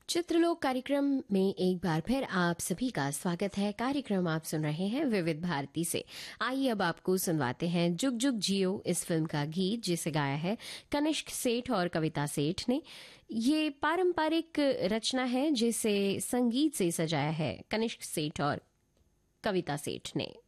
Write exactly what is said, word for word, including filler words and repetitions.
चित्रलोक कार्यक्रम में एक बार फिर आप सभी का स्वागत है। कार्यक्रम आप सुन रहे हैं विविध भारती से। आइए अब आपको सुनवाते हैं जुग जुग जियो इस फिल्म का गीत, जिसे गाया है कनिष्क सेठ और कविता सेठ ने। ये पारंपरिक रचना है जिसे संगीत से सजाया है कनिष्क सेठ और कविता सेठ ने।